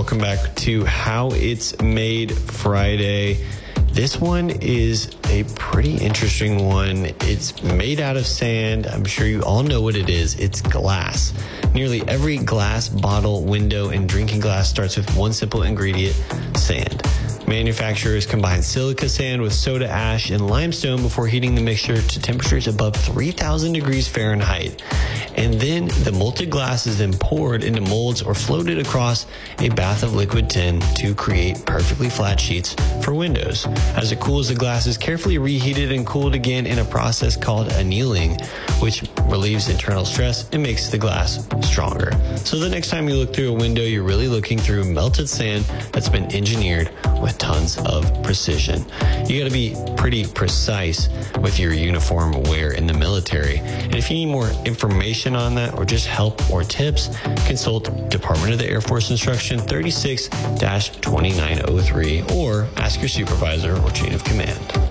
welcome back to How It's Made Friday. This one is a pretty interesting one. It's made out of sand. I'm sure you all know what it is. It's glass. Nearly every glass bottle, window, and drinking glass starts with one simple ingredient: sand. Manufacturers combine silica sand with soda ash and limestone before heating the mixture to temperatures above 3,000 degrees Fahrenheit. And then the molten glass is then poured into molds or floated across a bath of liquid tin to create perfectly flat sheets for windows. As it cools, the glass is carefully reheated and cooled again in a process called annealing, which relieves internal stress and makes the glass stronger. So the next time you look through a window, you're really looking through melted sand that's been engineered with tons of precision. You got to be pretty precise with your uniform wear in the military. And if you need more information on that or just help or tips, consult Department of the Air Force Instruction 36-2903 or ask your supervisor or chain of command.